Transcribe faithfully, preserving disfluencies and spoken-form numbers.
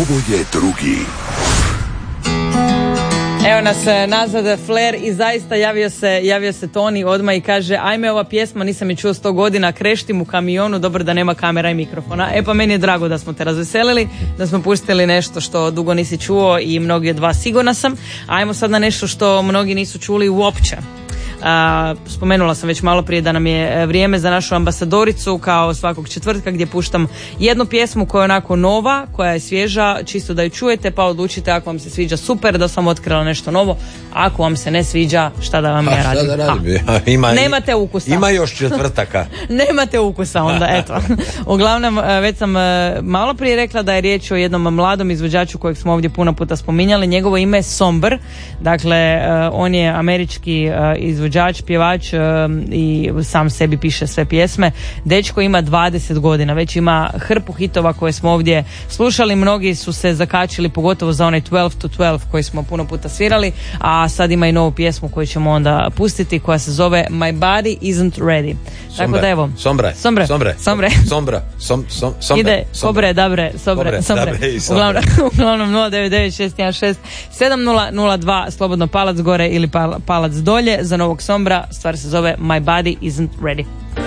Ovo je drugi. Evo nas nazad Flair i zaista javio se, javio se Toni odmah i kaže ajme ova pjesma, nisam je čuo sto godina, kreštim u kamionu, dobro da nema kamera i mikrofona. E pa meni je drago da smo te razveselili, da smo pustili nešto što dugo nisi čuo i mnogi od vas sigurna sam. Ajmo sad na nešto što mnogi nisu čuli uopće. Uh, spomenula sam već malo prije da nam je vrijeme za našu ambasadoricu kao svakog četvrtka gdje puštam jednu pjesmu koja je onako nova, koja je svježa, čisto da ju čujete, pa odlučite ako vam se sviđa, super, da sam otkrila nešto novo, ako vam se ne sviđa, šta da vam ja radim. Da radim? A, ima, nemate ukusa. Ima još četvrtaka. Nemate ukusa onda, eto. Uglavnom, već sam malo prije rekla da je riječ o jednom mladom izvođaču kojeg smo ovdje puno puta spominjali, njegovo ime je Somber, dakle on je američki izvođač, pjevač i sam sebi piše sve pjesme. Dečko ima dvadeset godina, već ima hrpu hitova koje smo ovdje slušali, mnogi su se zakačili pogotovo za onaj dvanaest to dvanaest koji smo puno puta svirali, a sad ima i novu pjesmu koju ćemo onda pustiti koja se zove My Body Isn't Ready. Tako da evo. Sombre. Sombre. Sombre. Sombre. Sombra. Som, som, sombre. Ide kobre, dabre, sobre, sombre. Uglavnom, uglavnom nula devet devet šest jedan šest sedam nula nula dva, slobodno palac gore ili palac dolje za novog Sombra. Stvar se zove My Body Isn't Ready.